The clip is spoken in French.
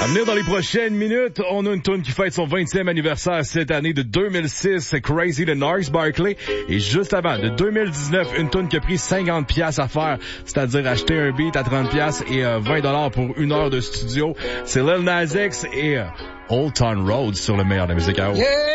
À venir dans les prochaines minutes, on a une tune qui fête son 20e anniversaire cette année de 2006, c'est Crazy de Gnarls Barkley. Et juste avant, de 2019, une tune qui a pris 50$ à faire, c'est-à-dire acheter un beat à 30$ et $20 pour une heure de studio. C'est Lil Nas X et Old Town Road sur le meilleur de la musique à eau. Yeah!